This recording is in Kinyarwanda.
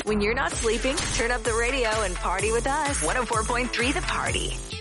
When you're not sleeping, turn up the radio and party with us. 104.3 The Party.